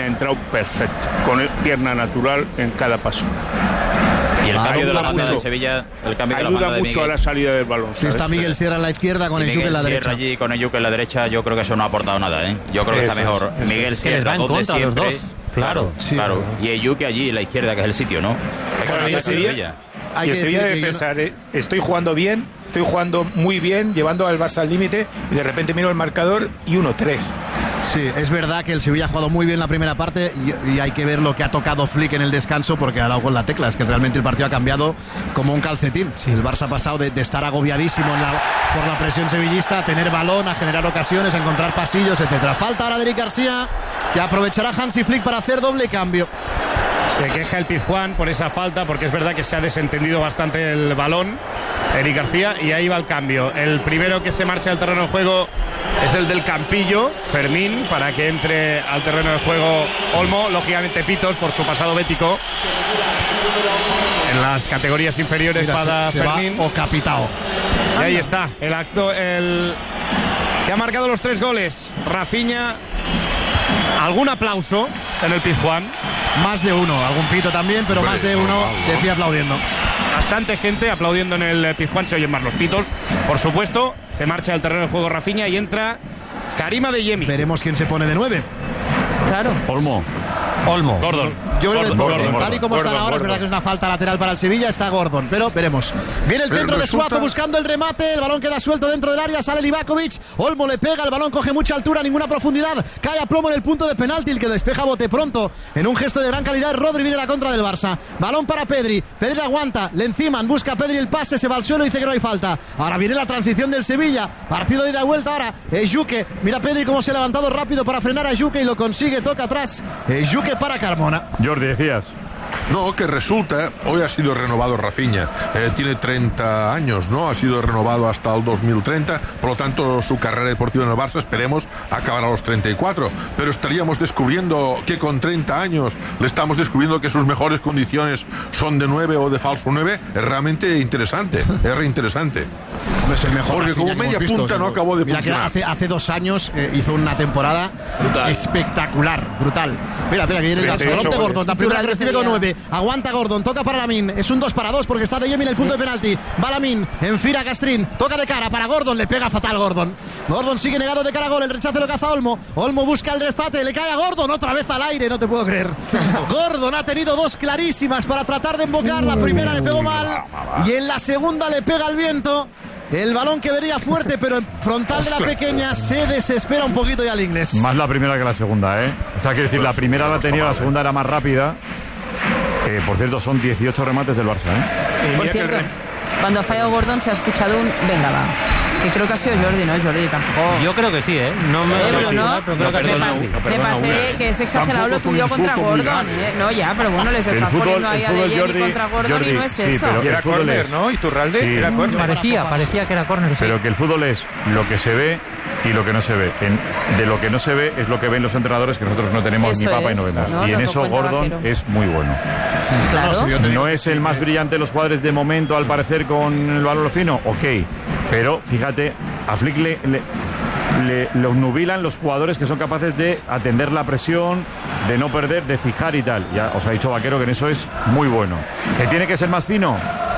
entrado perfecto, con pierna natural en cada paso. Y el cambio de la banda de Sevilla, el cambio de la banda de Miguel, mucho a la salida del balón. Si está Miguel Sierra en la izquierda con Ejuke en la derecha. allí con Ejuke en la derecha, yo creo que eso no ha aportado nada, ¿eh? Yo creo que está mejor Miguel Sierra donde siempre. Claro. Y Ejuke allí en la izquierda, que es el sitio, ¿no? Y el Sevilla debe pensar, estoy jugando bien, estoy jugando muy bien, llevando al Barça al límite, y de repente miro el marcador y 1-3. Sí, es verdad que el Sevilla ha jugado muy bien la primera parte y hay que ver lo que ha tocado Flick en el descanso, porque ha dado con la tecla. Es que realmente el partido ha cambiado como un calcetín. Sí, el Barça ha pasado de estar agobiadísimo por la presión sevillista a tener balón, a generar ocasiones, a encontrar pasillos, etcétera. Falta ahora de Eric García, que aprovechará Hansi Flick para hacer doble cambio. Se queja el Pizjuán por esa falta, porque es verdad que se ha desentendido bastante el balón Eric García, y ahí va el cambio. El primero que se marcha al terreno de juego es el del Campillo, Fermín, para que entre al terreno de juego Olmo, lógicamente Pitos por su pasado bético en las categorías inferiores. Mira, para se Fermín va o capitao. y ahí está el acto, el que ha marcado los 3 goles, Rafinha. Algún aplauso en el Pizjuán. Más de uno, algún pito también, pero más de uno de pie aplaudiendo. Bastante gente aplaudiendo en el Pizjuán, se oyen más los pitos, por supuesto. Se marcha al terreno de juego Rafinha y entra Karim Adeyemi. Veremos quién se pone de 9. Claro. Olmo. Gordon. Tal y como están ahora, es verdad que es una falta lateral para el Sevilla, está Gordon, pero veremos. Viene el centro de Suazo buscando el remate, el balón queda suelto dentro del área, sale Livakovic, Olmo le pega, el balón coge mucha altura, ninguna profundidad, cae a plomo en el punto de penalti, el que despeja bote pronto, en un gesto de gran calidad, Rodri. Viene la contra del Barça, balón para Pedri aguanta, le enciman, busca Pedri el pase, se va al suelo y dice que no hay falta. Ahora viene la transición del Sevilla, partido de ida y vuelta ahora, Ejuke, mira Pedri cómo se ha levantado rápido para frenar a Ejuke y lo consigue, toca atrás, Ejuke para Carmona. Jordi, decías. No, que resulta, hoy ha sido renovado Rafinha, tiene 30 años, ¿no? Ha sido renovado hasta el 2030, por lo tanto su carrera deportiva en el Barça, esperemos, acabará a los 34, pero estaríamos descubriendo que con 30 años le estamos descubriendo que sus mejores condiciones son de 9 o de falso 9, es realmente interesante, es reinteresante. Es el mejor porque Rafinha como media visto, punta no acabó de mira funcionar. Que hace 2 años hizo una temporada espectacular, brutal. Mira, que viene el balón de Gordon, la primera que recibe con 9. Aguanta Gordon, toca para Lamin, es un 2-2 porque está Adeyemi en el punto de penalti. Va Lamin, enfila Castrín, toca de cara para Gordon, le pega fatal Gordon sigue negado de cara a gol, el rechazo lo caza Olmo busca el refate, le cae a Gordon otra vez al aire, no te puedo creer. Gordon ha tenido 2 clarísimas para tratar de embocar, la primera le pegó mal y en la segunda le pega el viento. El balón que vería fuerte, pero en frontal de la pequeña se desespera un poquito ya el inglés. Más la primera que la segunda, ¿eh? O sea, quiero decir, la primera la tenía, la segunda era más rápida. Por cierto, son 18 remates del Barça, ¿eh? Por cierto, cuando ha fallado Gordon se ha escuchado un venga va. Que creo que ha sido Jordi, ¿no? Jordi tampoco. Yo creo que sí, ¿eh? No me pero me parece que es exagerado lo tuyo contra Gordon. No, ya, pero bueno, les estás poniendo ahí a Adeyemi contra Gordon y no es eso. Y era córner, ¿no? Iturralde, sí, era córner. Parecía que era córner. Pero que el fútbol es lo que se ve y lo que no se ve. De lo que no se ve es lo que ven los entrenadores, que nosotros no tenemos eso ni papa y no vemos. Y en eso Gordon es muy bueno. Claro. No es el más brillante de los jugadores de momento, al parecer, con el balón fino, ok. Pero fíjate, a Flick le obnubilan los jugadores que son capaces de atender la presión, de no perder, de fijar y tal. Ya os ha dicho Vaquero que en eso es muy bueno. ¿Que tiene que ser más fino?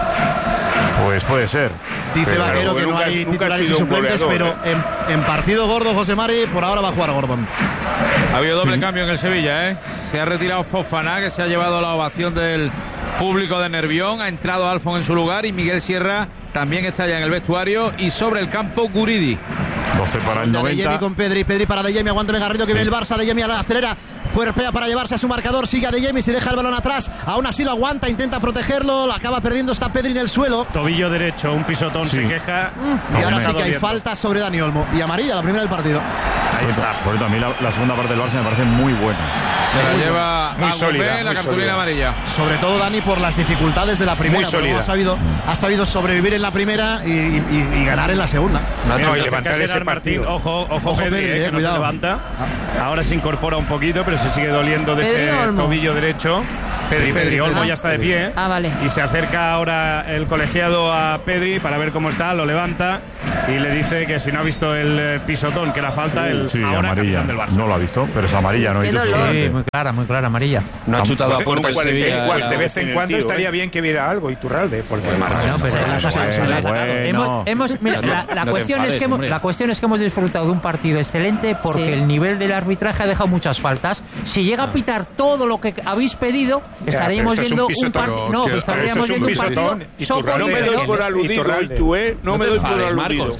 Pues puede ser. Dice Vaquero que no hay titulares y suplentes, pero en partido gordo, José Mari, por ahora va a jugar Gordon. Ha habido doble cambio en el Sevilla, ¿eh? Se ha retirado Fofana, que se ha llevado la ovación del público de Nervión. Ha entrado Alfon en su lugar y Miguel Sierra también está ya en el vestuario. Y sobre el campo, Guridi. 12 para el 90. Adeyemi con Pedri para Adeyemi, aguántame Garrido que viene el Barça, Adeyemi acelera, cuerpea para llevarse a su marcador, sigue Adeyemi, se deja el balón atrás, aún así lo aguanta, intenta protegerlo, lo acaba perdiendo, está Pedri en el suelo. Tobillo derecho, un pisotón, se queja. Y ahora sí que hay falta sobre Dani Olmo, y amarilla, la primera del partido. Ahí está. Por eso a mí la segunda parte del Barça me parece muy buena. Se la lleva muy sólida, la cartulina amarilla. Sobre todo Dani por las dificultades de la primera, ha sabido sobrevivir en la primera y ganar en la segunda. No, y levantar ese partido. Ojo Pedri, que no se levanta. Ahora se incorpora un poquito, pero se sigue doliendo de ese tobillo derecho. Pedri Olmo ya está de pie. Vale. Y se acerca ahora el colegiado a Pedri para ver cómo está, lo levanta y le dice que si no ha visto el pisotón, que la falta, el sí, ahora amarilla. capitán del Barça. No lo ha visto, pero es amarilla, ¿no? Qué dolor. Sí, muy clara, amarilla. No ha chutado a puerta el Sevilla. Igual, de vez en cuando estaría bien que viera algo Iturralde, porque la cuestión es que hemos disfrutado de un partido excelente porque el nivel del arbitraje ha dejado muchas faltas. Si llega a pitar todo lo que habéis pedido, estaríamos viendo un partido. No, estaríamos viendo un partido. No me doy por aludido, no me doy por aludido.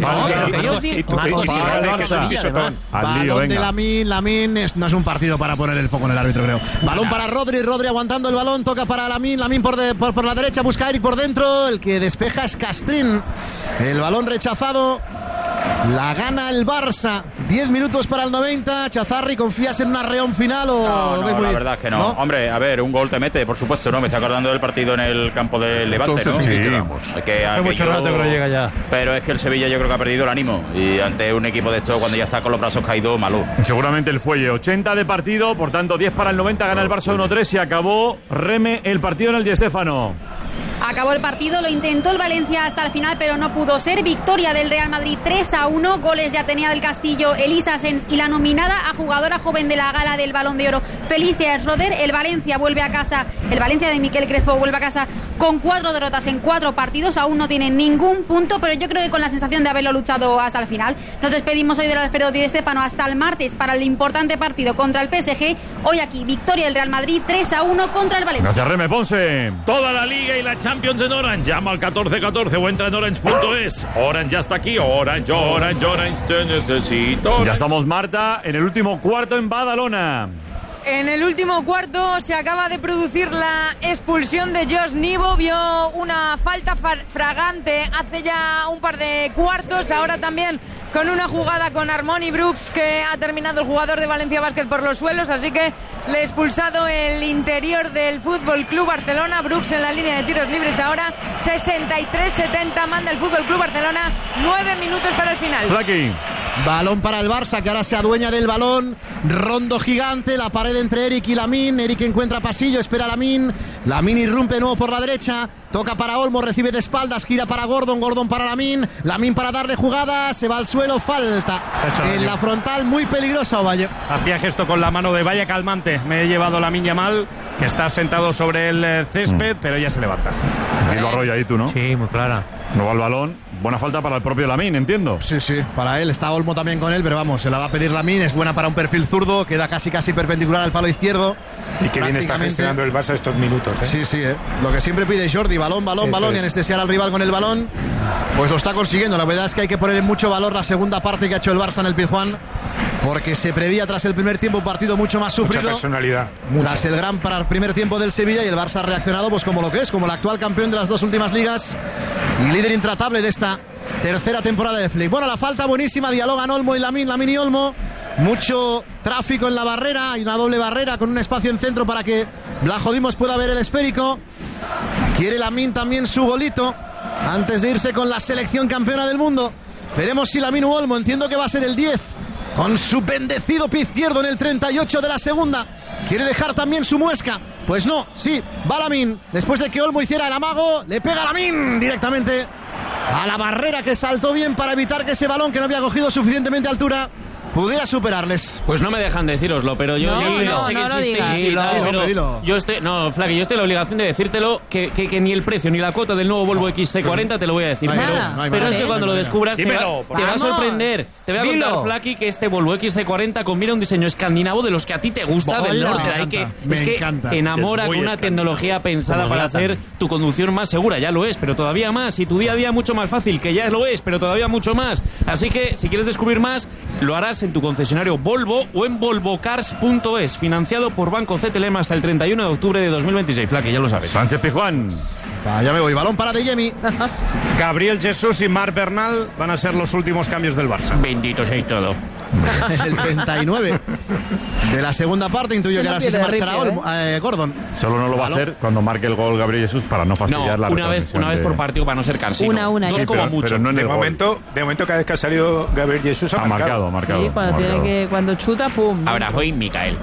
Balón de Lamine, no es un partido para poner el foco en el árbitro, creo. Balón para Rodri aguantando el balón, toca para Lamine por la derecha, busca a Eric por dentro, el que despeja es Castrín. El balón rechazado. La gana el Barça. 10 minutos para el 90. Chazarri, ¿confías en un arreón final o no, la verdad es que no. Hombre, a ver, un gol te mete, por supuesto, ¿no? Me está acordando del partido en el campo del Levante, ¿no? Sí. Hay mucho rato que no llega ya. Pero es que el Sevilla yo creo que ha perdido el ánimo. Y ante un equipo de esto, cuando ya está con los brazos caídos, malo. Seguramente el fuelle. 80 de partido, por tanto 10 para el 90. Gana el Barça 1-3 y acabó Reme el partido en el Di Stéfano. Acabó el partido, lo intentó el Valencia hasta el final, pero no pudo ser. Victoria del Real Madrid 3-1, goles de Atenea del Castillo, Elisa Sens y la nominada a jugadora joven de la gala del Balón de Oro, Felicia Schroeder. El Valencia vuelve a casa, el Valencia de Miquel Crespo vuelve a casa con 4 derrotas en 4 partidos, aún no tiene ningún punto, pero yo creo que con la sensación de haberlo luchado hasta el final. Nos despedimos hoy del Alfredo Di Stéfano hasta el martes para el importante partido contra el PSG. Hoy aquí, victoria del Real Madrid 3-1 contra el Valencia. Gracias, Reme Ponce. Toda la Liga y la Champions en Orange. Llama al 1414 o entra en orange.es. Orange ya está aquí. Orange, te necesito. Ya estamos, Marta, en el último cuarto en Badalona. En el último cuarto se acaba de producir la expulsión de Josh Nivo. Vio una falta fragante hace ya un par de cuartos. Ahora también con una jugada con Harmony Brooks, que ha terminado el jugador de Valencia Basket por los suelos. Así que le ha expulsado el interior del Fútbol Club Barcelona. Brooks en la línea de tiros libres ahora. 63-70 manda el Fútbol Club Barcelona. 9 minutos para el final. Flaky. Balón para el Barça, que ahora se adueña del balón. Rondo gigante, la pared entre Eric y Lamine. Eric encuentra pasillo, espera a Lamine. Lamine irrumpe de nuevo por la derecha. Toca para Olmo, recibe de espaldas, gira para Gordon para Lamine. Lamine para darle jugada, se va al suelo, falta. En la frontal, muy peligrosa Ovalle. Hacía gesto con la mano de vaya calmante. Me he llevado Lamine Yamal, que está sentado sobre el césped, pero ya se levanta. Y lo arrolla ahí tú, ¿no? Sí, muy clara. No va el balón. Buena falta para el propio Lamine, entiendo. Sí, para él. Está Olmo también con él, pero vamos, se la va a pedir Lamine. Es buena para un perfil zurdo, queda casi perpendicular al palo izquierdo. Y que bien está gestionando el Barça estos minutos, ¿eh? Sí. Lo que siempre pide Jordi, balón, y anestesiar al rival con el balón, pues lo está consiguiendo. La verdad es que hay que poner en mucho valor la segunda parte que ha hecho el Barça en el Pizjuán, porque se prevía tras el primer tiempo un partido mucho más sufrido. Mucha personalidad. Tras el gran primer tiempo del Sevilla, y el Barça ha reaccionado pues como lo que es, como el actual campeón de las 2 últimas ligas y líder intratable de esta tercera temporada de Flick. Bueno, la falta buenísima, dialogan Olmo y Lamine y Olmo. Mucho tráfico en la barrera, hay una doble barrera con un espacio en centro para que Blajodimos pueda ver el esférico. Quiere Lamine también su golito antes de irse con la selección campeona del mundo. Veremos si Lamine u Olmo, entiendo que va a ser el 10, con su bendecido pie izquierdo en el 38 de la segunda. ¿Quiere dejar también su muesca? Pues no, sí, va Lamine. Después de que Olmo hiciera el amago, le pega Lamine directamente a la barrera, que saltó bien para evitar que ese balón, que no había cogido suficientemente altura, pudiera superarles. Pues no me dejan decírtelo, pero yo sé que existe. Yo estoy en la obligación de decírtelo, que ni el precio ni la cuota del nuevo Volvo XC40 te lo voy a decir. Pero es que cuando lo descubras te va a sorprender. Te voy a contar, Flaky, que este Volvo XC40 combina un diseño escandinavo de los que a ti te gusta del norte. Es que enamora con una tecnología pensada para hacer tu conducción más segura. Ya lo es, pero todavía más. Y tu día a día mucho más fácil, que ya lo es, pero todavía mucho más. Así que si quieres descubrir más, lo harás en tu concesionario Volvo o en volvocars.es, financiado por Banco CTLM hasta el 31 de octubre de 2026. Flaque, ya lo sabes. Sánchez Pizjuán. Ya me voy, balón para De Jemi. Gabriel Jesús y Marc Bernal van a ser los últimos cambios del Barça. Bendito sea todo. El 39 de la segunda parte, intuyo que ahora sí se marchará Gordon. Solo no lo va a hacer cuando marque el gol Gabriel Jesús, para no fastidiar la una vez por partido, para no ser cansino. Una. Dos como mucho. Pero no de momento, cada vez que ha salido Gabriel Jesús ha marcado. Sí, cuando chuta, pum. Ahora hoy Micael.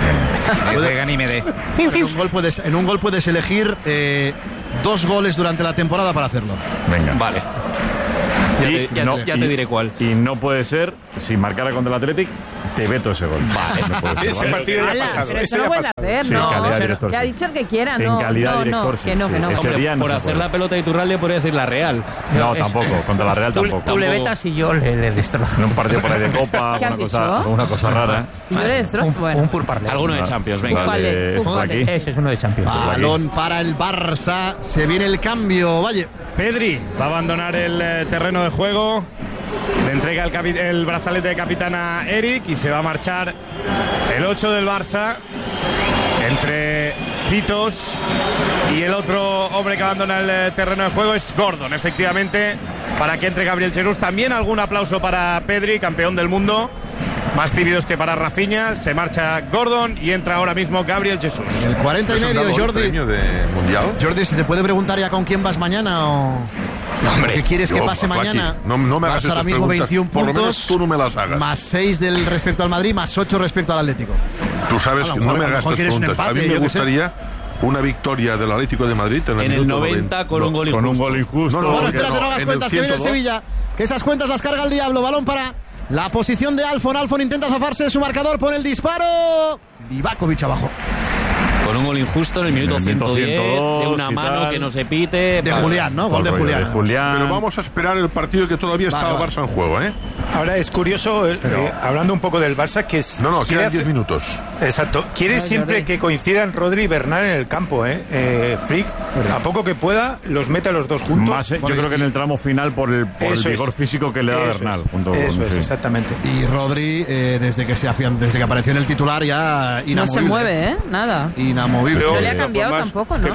En un gol puedes elegir 2 goles durante la temporada para hacerlo. Venga. Vale. Ya te diré cuál. Y no puede ser, si marcara contra el Athletic, te veto ese gol. Ese partido ya ha pasado. Pero eso no puede hacer, sí, ¿no? Que ha dicho el que quiera, ¿no? En calidad de director, que no. Hombre, por hacer la pelota de Iturralde podría decir la Real. No, tampoco. Contra la Real tampoco. Tú le vetas y yo le destrozo. En un partido por ahí de Copa, una cosa rara. ¿Y yo le destrozo? Un pur parlé. Alguno de Champions, venga. Ese es uno de Champions. Balón para el Barça. Se viene el cambio, Valle. Pedri va a abandonar el terreno de juego. Le entrega el brazalete de capitán a Eric y se va a marchar el 8 del Barça entre Pitos y el otro hombre que abandona el terreno de juego es Gordon, efectivamente, para que entre Gabriel Jesús. También algún aplauso para Pedri, campeón del mundo. Más tímidos que para Rafinha. Se marcha Gordon y entra ahora mismo Gabriel Jesús. El 40 y medio, Jordi. De mundial. Jordi, ¿se te puede preguntar ya con quién vas mañana o...? Hombre, ¿qué quieres que pase mañana? No me hagas ahora mismo preguntas, 21 por puntos, lo menos tú no me las hagas. Más 6 del respecto al Madrid, más 8 respecto al Atlético. Tú sabes que no me hagas estas preguntas. Empate, a mí me gustaría una victoria del Atlético de Madrid en el 90 con un gol injusto. Bueno, espérate, no hagas cuentas, que viene el Sevilla. Que esas cuentas las carga el diablo. Balón para la posición de Alfon. Alfon intenta zafarse de su marcador, pone el disparo. Livakovic abajo. Con un gol injusto en el minuto 110, de una mano que no se pite. De Julián, ¿no? Gol de Julián. Pero vamos a esperar el partido que todavía está el Barça en juego, ¿eh? Ahora es curioso, hablando un poco del Barça, que es... No, quedan 10 minutos. Exacto. Quiere siempre que coincidan Rodri y Bernal en el campo, ¿eh? Flick, a poco que pueda, los mete a los dos juntos. Más, yo creo que en el tramo final por el vigor físico que le da Bernal. Eso es, exactamente. Y Rodri, desde que apareció en el titular, ya inamovible. No se mueve, ¿eh? Nada. Inamovible. No le ha cambiado tampoco, ¿no?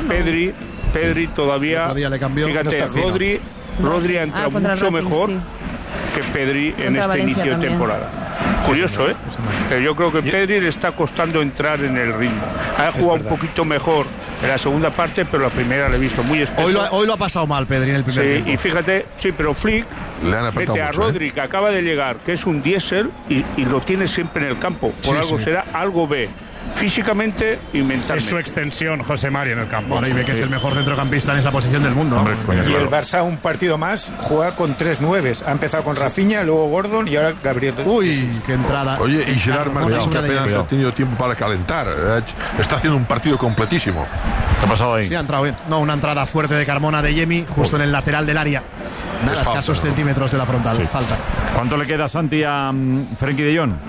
Pedri todavía le cambió. Fíjate, Rodri ha entrado mucho mejor que Pedri en este inicio de temporada. Curioso, ¿eh? Pero yo creo que Pedri le está costando entrar en el ritmo. Ha jugado un poquito mejor en la segunda parte, pero la primera le he visto muy espeso. Hoy lo ha pasado mal Pedri en el primer tiempo. Y fíjate, pero Flick mete a Rodri, que acaba de llegar, que es un diésel, y lo tiene siempre en el campo. Por algo será, algo ve. Físicamente y mentalmente. Es su extensión, José Mario, en el campo. Bueno, y ve que es el mejor centrocampista en esa posición del mundo. Hombre, y el Barça, un partido más, juega con 3 nueves. Ha empezado con Rafinha, luego Gordon y ahora Gabriel. Uy, qué entrada. Oye, y Gerard Martín, que apenas ha tenido tiempo para calentar. Está haciendo un partido completísimo. ¿Qué ha pasado ahí? Sí, ha entrado bien. No, una entrada fuerte de Carmona de Yemi, justo en el lateral del área. Nada, escasos centímetros de la frontal. Falta. ¿Cuánto le queda, Santi, a Frenkie de Jong?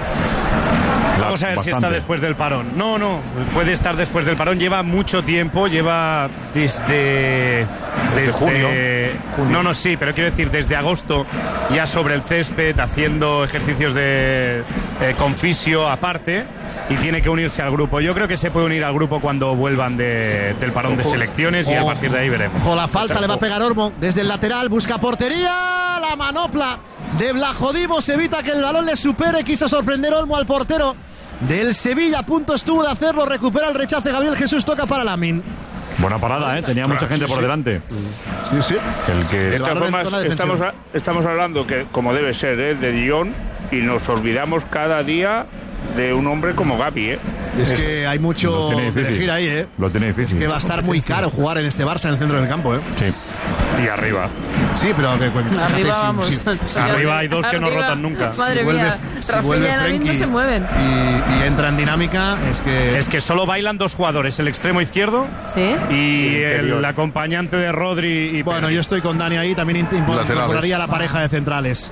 Vamos a ver si está después del parón. No, puede estar después del parón. Lleva mucho tiempo, lleva desde junio. No, sí, pero quiero decir, desde agosto ya sobre el césped, haciendo ejercicios de con fisio aparte, y tiene que unirse al grupo. Yo creo que se puede unir al grupo cuando vuelvan del parón de selecciones y a partir de ahí veremos. Ojo, la falta le va a pegar Olmo desde el lateral, busca portería, la manopla de Blajodimos evita que el balón le supere, quiso sorprender Olmo al portero del Sevilla, a punto estuvo de hacerlo, recupera el rechace Gabriel Jesús, toca para Lamine. Buena parada, tenía mucha gente por delante. Sí. De todas formas, estamos hablando que, como debe ser, de Jong, y nos olvidamos cada día de un hombre como Gavi, Es que hay mucho que elegir ahí, Lo tiene difícil. Es que va a estar muy caro jugar en este Barça en el centro del campo, Sí. Y arriba. Sí, pero arriba vamos. Arriba hay dos que no rotan nunca. Madre mía, Rafinha y Lamine no se mueven. Y entra en dinámica, es que solo bailan dos jugadores, el extremo izquierdo y el acompañante de Rodri. Bueno, yo estoy con Dani ahí, también incorporaría la pareja de centrales.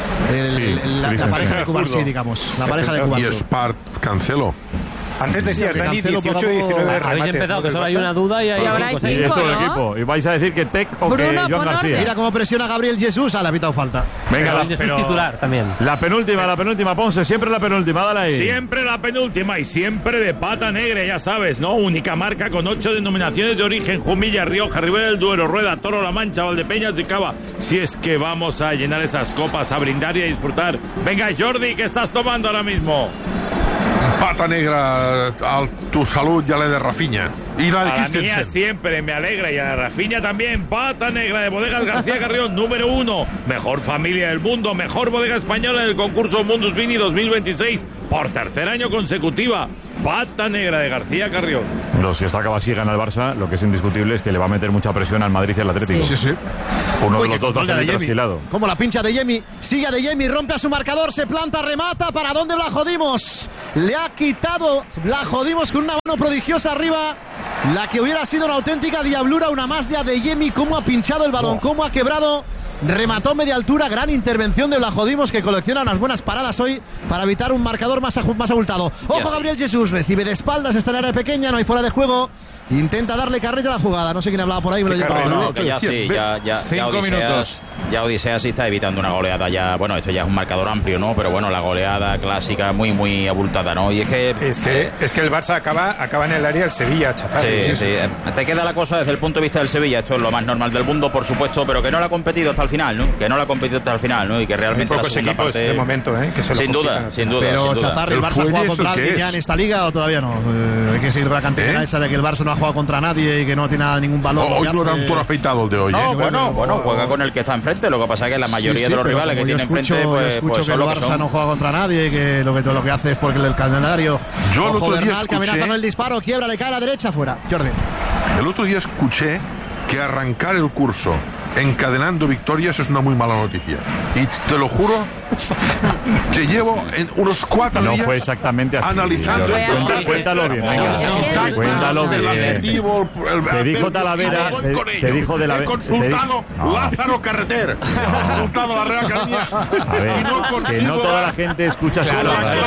La pareja de Cubarsí, digamos. La pareja de Cubarsí. Y Spart Cancelo. Antes decías, Dani, 18-19 habéis empezado, que solo hay una duda y habrá 5, y esto del equipo. Y vais a decir que Tec o Bruno, que Joan García. Mira cómo presiona Gabriel Jesús. Le ha pitado falta. Venga, pero titular también. La penúltima, Ponce. Siempre la penúltima, dale ahí. Siempre la penúltima y siempre de pata negra, ya sabes, ¿no? Única marca con 8 denominaciones de origen: Jumilla, Rioja, Ribera del Duero, Rueda, Toro, La Mancha, Valdepeñas y Cava. Si es que vamos a llenar esas copas, a brindar y a disfrutar. Venga, Jordi, ¿qué estás tomando ahora mismo? Pata negra a tu salud y a la de Rafinha. Y la de a la mía siempre me alegra, y a la de Rafinha también. Pata negra de Bodegas García Carrión, número 1. Mejor familia del mundo, mejor bodega española en el concurso Mundus Vini 2026 por tercer año consecutiva. pata negra de García Carrión. Si esta acaba así gana el Barça, lo que es indiscutible es que le va a meter mucha presión al Madrid y al Atlético. Sí. Uno de los dos va a salir trasquilado. Como la pincha de Yemi, sigue de Yemi, rompe a su marcador, se planta, remata. ¿Para dónde Blajodimos? Le ha quitado Blajodimos con una mano prodigiosa arriba. La que hubiera sido una auténtica diablura, una más de Adeyemi. Cómo ha pinchado el balón, cómo ha quebrado. Remató media altura, gran intervención de Blajodimos, que colecciona unas buenas paradas hoy para evitar un marcador más abultado. Ojo, Gabriel Jesús, recibe de espaldas, está en área pequeña, no hay fuera de juego. Intenta darle carrera a la jugada. No sé quién hablaba por ahí. Ya Odiseas sí está evitando una goleada ya. Bueno, esto ya es un marcador amplio, ¿no? Pero bueno, la goleada clásica muy, muy abultada, ¿no? Y es que el Barça acaba en el área del Sevilla, chaval. Sí. Te queda la cosa desde el punto de vista del Sevilla. Esto es lo más normal del mundo, por supuesto, pero que no la ha competido hasta el final, ¿no? Y que realmente pocos equipos de momento, que se lo sin duda. Pero Chazar, ¿el Barça ha jugado contra alguien ya en esta liga o todavía no? Hay que seguir la cantidad esa de que el Barça no ha jugado contra nadie y que no tiene ningún valor. Hoy no era un toro afeitado el de hoy. No, bueno, juega con el que está enfrente. Lo que pasa es que la mayoría de los rivales que tiene enfrente, pues que el Barça no juega contra nadie y que lo que hace es porque el calendario. Ojo, Bernal, que amenaza con el disparo, quiebra, le cae a la derecha, fuera. Jordi. El otro día escuché que arrancar el curso encadenando victorias es una muy mala noticia. Y te lo juro que llevo en unos 4 días. No fue exactamente así. Analizando esto. Cuéntalo bien. Cuéntalo bien. Te dijo Talavera. Te dijo de la. He consultado Lázaro Carreter. He consultado la Real Academia. A ver, que no toda la gente escucha su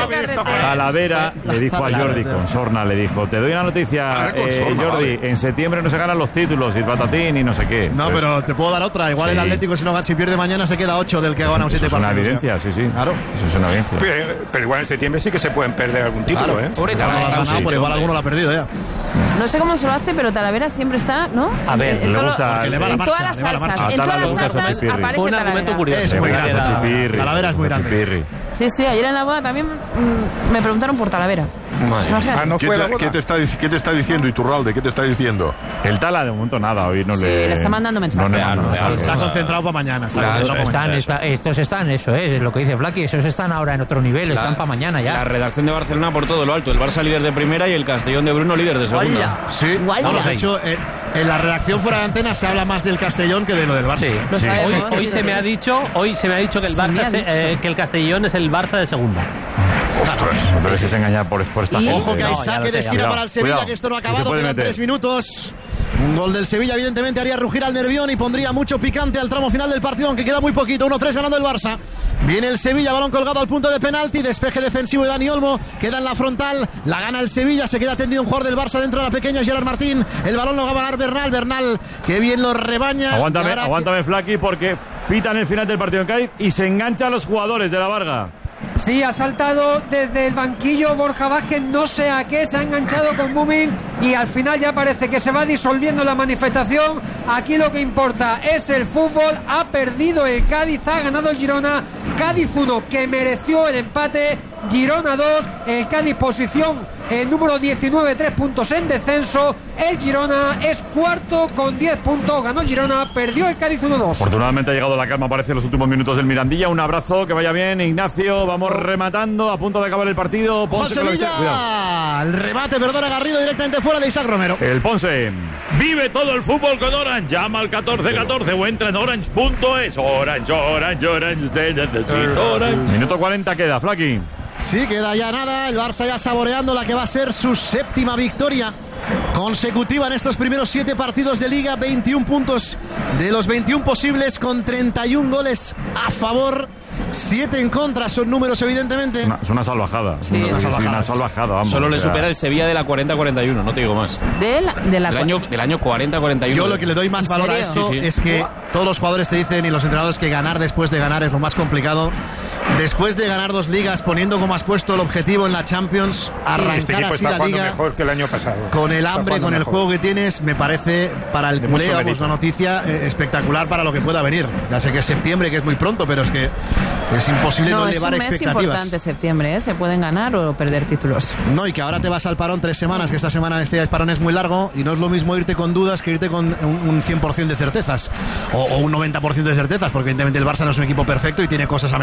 Talavera le dijo a Jordi Consorna, le dijo: te doy una noticia, Jordi, en septiembre no se ganan los títulos y patatín y no sé qué. No, pero te puedo dar otra. Igual el Atlético, si pierde mañana, se queda 8 del que ha ganado 7 partidos. Es una evidencia, sí. Claro. Eso es una evidencia. Pero igual en septiembre sí que se pueden perder algún título, Pero igual alguno lo ha perdido ya. No sé cómo se lo hace, pero Talavera siempre está, ¿no? A ver, le gusta. En todas las salsas. En todas las salsas aparece un argumento curioso. Es muy grande. Talavera es muy grande. Sí, ayer en la boda también me preguntaron por Talavera. ¿Qué te está diciendo Iturralde? ¿Qué te está diciendo? El Tala de momento nada, hoy no le está mandando mensajes. Se ha concentrado para mañana. Estos están, eso es lo que dice Flaky, esos están ahora en otro nivel, están para mañana ya. La redacción de Barcelona por todo lo alto, el Barça líder de primera y el Castellón de Bruno líder de segunda. Sí, de hecho, en la redacción fuera de antena se habla más del Castellón que de lo del Barça. Sí. Hoy se me ha dicho que el Barça que el Castellón es el Barça de segunda. Ostras, no te dejes engañar por esta gente. Ojo que hay saque de esquina para el Sevilla, que esto no ha acabado, quedan 3 minutos. Un gol del Sevilla evidentemente haría rugir al Nervión y pondría mucho picante al tramo final del partido, aunque queda muy poquito. 1-3 ganando el Barça. Viene el Sevilla, balón colgado al punto de penalti, despeje defensivo de Dani Olmo, queda en la frontal, la gana el Sevilla, se queda tendido un jugador del Barça dentro de la pequeña, Gerard Martín. El balón lo va a ganar Bernal, que bien lo rebaña. Aguántame Flaky, porque pitan el final del partido en Cádiz y se enganchan los jugadores de la Varga. Sí, ha saltado desde el banquillo Borja Vázquez, no sé a qué, se ha enganchado con Mumin y al final ya parece que se va disolviendo la manifestación. Aquí lo que importa es el fútbol. Ha perdido el Cádiz, ha ganado el Girona. Cádiz 1, que mereció el empate. Girona 2, el Cádiz posición número 19, 3 puntos en descenso. El Girona es cuarto con 10 puntos, ganó el Girona, perdió el Cádiz 1-2. Afortunadamente ha llegado la calma, parece, en los últimos minutos del Mirandilla. Un abrazo, que vaya bien, Ignacio. Vamos rematando, a punto de acabar el partido. Ponce Sevilla, el remate, perdona, Garrido directamente fuera de Isaac Romero. El Ponce. Vive todo el fútbol con Orange. Llama al 1414 o entra en orange.es. Orange. Minuto 40 queda, Flaky. Sí, queda ya nada, el Barça ya saboreando la que va a ser su 7ª victoria consecutiva en estos primeros 7 partidos de Liga. 21 puntos de los 21 posibles, con 31 goles a favor, 7 en contra. Son números, evidentemente. Es una salvajada. Sí, una salvajada, vamos. Solo le supera el Sevilla de la 40-41, no te digo más. Del año 40-41. Yo lo que le doy más valor a esto es que todos los jugadores te dicen, y los entrenadores, que ganar después de ganar es lo más complicado. Después de ganar 2 ligas, poniendo como has puesto el objetivo en la Champions, arrancar este equipo así está la Liga mejor que el año pasado. Con el hambre, con el juego que tienes, me parece para el culé, una noticia espectacular para lo que pueda venir. Ya sé que es septiembre, que es muy pronto, pero es que es imposible no elevar expectativas. Es importante septiembre, se pueden ganar o perder títulos. No, y que ahora te vas al parón 3 semanas, que esta semana este parón es muy largo, y no es lo mismo irte con dudas que irte con un 100% de certezas o un 90% de certezas, porque evidentemente el Barça no es un equipo perfecto y tiene cosas a mejorar, pero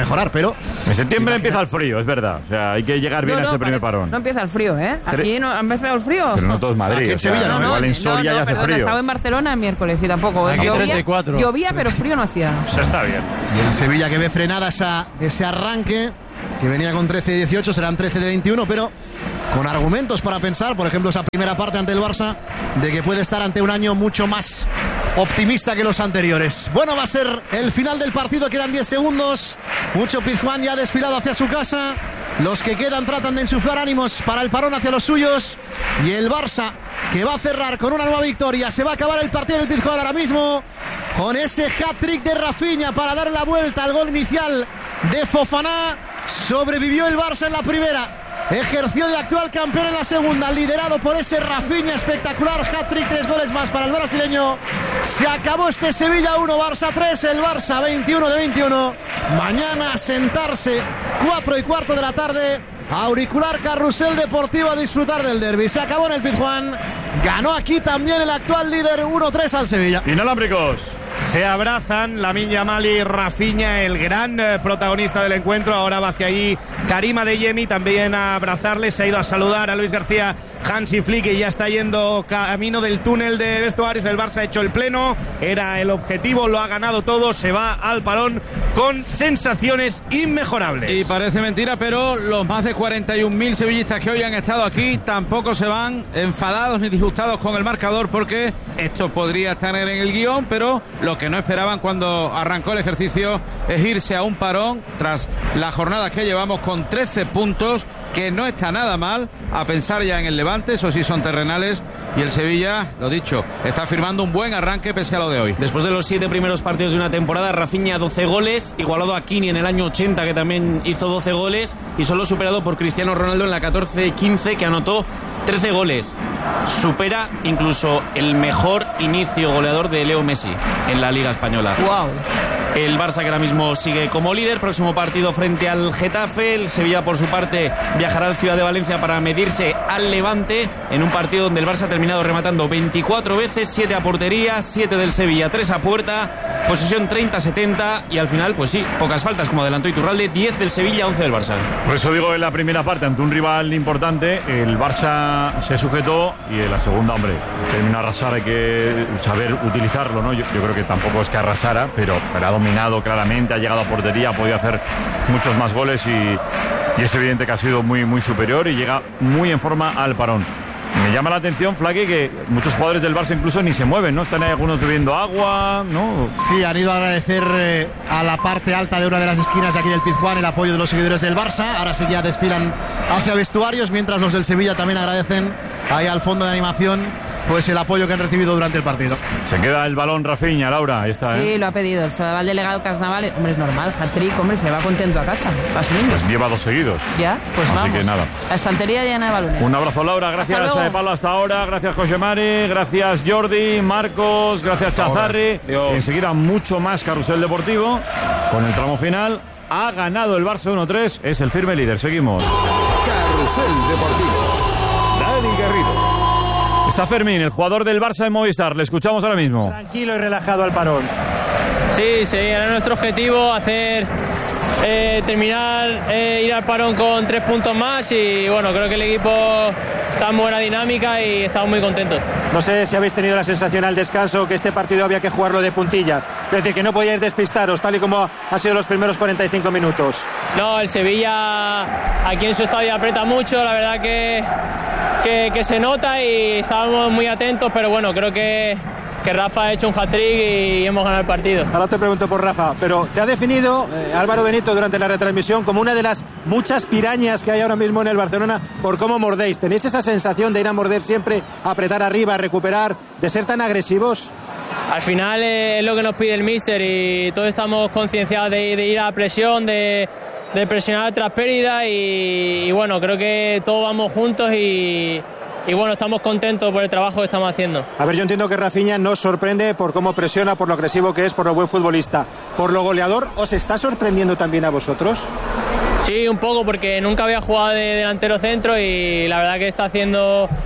pero... En septiembre empieza el frío, es verdad. O sea, hay que llegar bien a este primer parón. No empieza el frío, ¿eh? Aquí no ha empezado el frío. Pero no todo es Madrid. Aquí en Sevilla, no, igual en Soria ya hace frío. Estaba en Barcelona el miércoles y tampoco. Aquí 34. Llovía, pero frío no hacía. O sea, está bien. Y el Sevilla que ve frenada ese arranque, que venía con 13-18, serán 13-21, pero con argumentos para pensar, por ejemplo, esa primera parte ante el Barça, de que puede estar ante un año mucho más optimista que los anteriores. Bueno, va a ser el final del partido, quedan 10 segundos. Mucho Pizjuán ya ha desfilado hacia su casa. Los que quedan tratan de insuflar ánimos para el parón hacia los suyos. Y el Barça, que va a cerrar con una nueva victoria. Se va a acabar el partido del Pizjuán ahora mismo con ese hat-trick de Rafinha para dar la vuelta al gol inicial de Fofana. Sobrevivió el Barça en la primera, ejerció de actual campeón en la segunda, liderado por ese Rafinha espectacular, hat-trick, 3 goles más para el brasileño. Se acabó este Sevilla 1, Barça 3, el Barça 21-21. Mañana a sentarse, 4:15 de la tarde, auricular Carrusel Deportivo, a disfrutar del derbi. Se acabó en el Pizjuán, ganó aquí también el actual líder 1-3 al Sevilla. Inalámbricos. Se abrazan Lamine Yamal y Rafinha, el gran protagonista del encuentro. Ahora va hacia ahí Karim Adeyemi también a abrazarle. Se ha ido a saludar a Luis García, Hansi Flick, y ya está yendo camino del túnel de vestuarios. El Barça ha hecho el pleno, era el objetivo, lo ha ganado todo. Se va al parón con sensaciones inmejorables. Y parece mentira, pero los más de 41.000 sevillistas que hoy han estado aquí tampoco se van enfadados ni disgustados con el marcador, porque esto podría estar en el guión, pero lo que no esperaban cuando arrancó el ejercicio es irse a un parón tras la jornada que llevamos con 13 puntos, que no está nada mal, a pensar ya en el Levante, eso sí son terrenales, y el Sevilla, lo dicho, está firmando un buen arranque pese a lo de hoy. Después de los 7 primeros partidos de una temporada, Rafinha 12 goles, igualado a Kini en el año 80, que también hizo 12 goles, y solo superado por Cristiano Ronaldo en la 14-15, que anotó 13 goles. Supera incluso el mejor inicio goleador de Leo Messi en la Liga Española. Wow. El Barça, que ahora mismo sigue como líder, próximo partido frente al Getafe. El Sevilla, por su parte, viajará al Ciudad de Valencia para medirse al Levante, en un partido donde el Barça ha terminado rematando 24 veces, 7 a portería, 7 del Sevilla, 3 a puerta, posesión 30-70, y al final, pues sí, pocas faltas, como adelantó Iturralde, 10 del Sevilla, 11 del Barça. Por eso digo, en la primera parte, ante un rival importante, el Barça se sujetó, y en la segunda, hombre, terminó a arrasar, hay que saber utilizarlo, ¿no? Yo creo que tampoco es que arrasara, pero ha dominado claramente, ha llegado a portería, ha podido hacer muchos más goles, y es evidente que ha sido muy, muy superior y llega muy en forma al parón. Me llama la atención, Flaky, que muchos jugadores del Barça incluso ni se mueven, ¿no? Están ahí algunos bebiendo agua, ¿no? Sí, han ido a agradecer a la parte alta de una de las esquinas de aquí del Pizjuán el apoyo de los seguidores del Barça. Ahora sí ya desfilan hacia vestuarios, mientras los del Sevilla también agradecen ahí al fondo de animación pues el apoyo que han recibido durante el partido. Se queda el balón Rafinha, Laura, ahí está. Sí, lo ha pedido, se va el delegado Carnavale. Hombre, es normal, hat-trick, hombre, se va contento a casa, va su niño. Pues lleva 2 seguidos. Ya, pues así vamos. Que nada. La estantería llena de balones. Un abrazo, Laura, gracias Pablo hasta ahora, gracias José Mari, gracias Jordi, Marcos, gracias Chazarri. Enseguida mucho más Carrusel Deportivo con el tramo final. Ha ganado el Barça 1-3, es el firme líder, seguimos. Carrusel Deportivo, Dani Garrido. Está Fermín, el jugador del Barça en Movistar. Le escuchamos ahora mismo. Tranquilo y relajado al parón. Sí, era nuestro objetivo terminar, ir al parón con 3 puntos más, y bueno, creo que el equipo está en buena dinámica y estamos muy contentos. No sé si habéis tenido la sensación al descanso que este partido había que jugarlo de puntillas, es decir, que no podíais despistaros tal y como han sido los primeros 45 minutos. No, el Sevilla aquí en su estadio aprieta mucho, la verdad que se nota, y estábamos muy atentos, pero bueno, creo que Rafa ha hecho un hat-trick y hemos ganado el partido. Ahora te pregunto por Rafa, pero te ha definido Álvaro Benito durante la retransmisión como una de las muchas pirañas que hay ahora mismo en el Barcelona por cómo mordéis. ¿Tenéis esa sensación de ir a morder siempre, apretar arriba, recuperar, de ser tan agresivos? Al final es lo que nos pide el míster, y todos estamos concienciados de ir a la presión, de presionar tras pérdida, y bueno, creo que todos vamos juntos y bueno, estamos contentos por el trabajo que estamos haciendo. A ver, yo entiendo que Rafinha nos sorprende por cómo presiona, por lo agresivo que es, por lo buen futbolista. ¿Por lo goleador os está sorprendiendo también a vosotros? Sí, un poco, porque nunca había jugado de delantero centro, y la verdad que está haciendo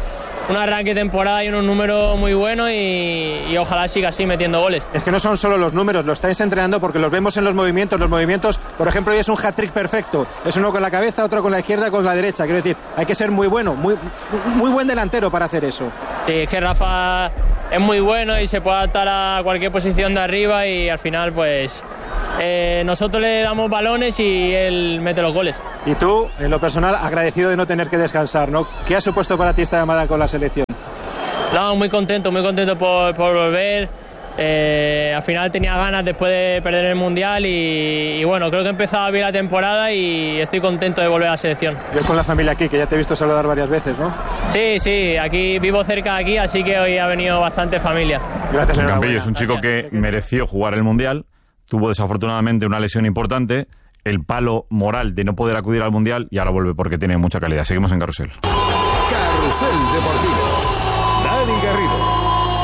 un arranque de temporada y unos números muy buenos y ojalá siga así metiendo goles. Es que no son solo los números, lo estáis entrenando porque los vemos en los movimientos, por ejemplo, hoy es un hat-trick perfecto, es uno con la cabeza, otro con la izquierda, con la derecha, quiero decir, hay que ser muy bueno, muy buen delantero para hacer eso. Sí, es que Rafa es muy bueno y se puede adaptar a cualquier posición de arriba y al final pues nosotros le damos balones y él mete los goles. Y tú, en lo personal, agradecido de no tener que descansar, ¿no? ¿Qué ha supuesto para ti esta llamada con la selección? No, muy contento por volver. Al final tenía ganas después de perder el Mundial y bueno, creo que he empezado bien la temporada y estoy contento de volver a la selección. Yo con la familia aquí, que ya te he visto saludar varias veces, ¿no? Sí, aquí vivo cerca de aquí, así que hoy ha venido bastante familia. Gracias, Campillo. Es un chico que mereció jugar el Mundial, tuvo desafortunadamente una lesión importante, el palo moral de no poder acudir al Mundial y ahora vuelve porque tiene mucha calidad. Seguimos en Carrusel. Carrusel Deportivo. Dani Garrido.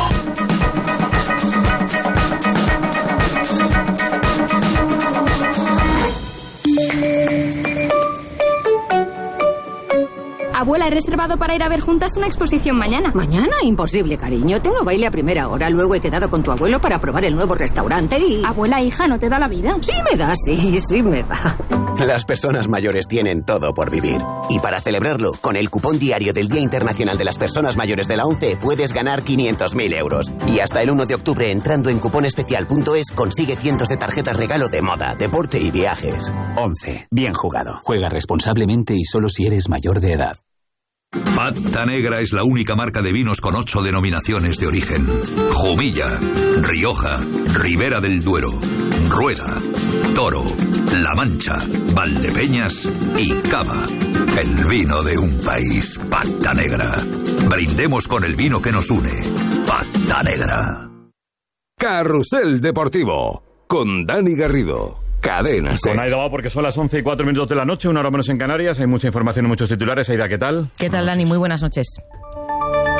Abuela, he reservado para ir a ver juntas una exposición mañana. ¿Mañana? Imposible, cariño. Tengo baile a primera hora. Luego he quedado con tu abuelo para probar el nuevo restaurante y... Abuela, hija, ¿no te da la vida? Sí me da, sí me da. Las personas mayores tienen todo por vivir. Y para celebrarlo, con el cupón diario del Día Internacional de las Personas Mayores de la ONCE puedes ganar 500.000 euros. Y hasta el 1 de octubre, entrando en cuponespecial.es, consigue cientos de tarjetas regalo de moda, deporte y viajes. ONCE. Bien jugado. Juega responsablemente y solo si eres mayor de edad. Pata Negra es la única marca de vinos con 8 denominaciones de origen. Jumilla, Rioja, Ribera del Duero, Rueda, Toro, La Mancha, Valdepeñas y Cava. El vino de un país. Pata Negra. Brindemos con el vino que nos une. Pata Negra. Carrusel Deportivo con Dani Garrido. Cadena Con Aida va porque son las 11:04 de la noche, una hora menos en Canarias. Hay mucha información y muchos titulares. Aida, ¿qué tal? ¿Qué tal, Dani? Muy buenas noches.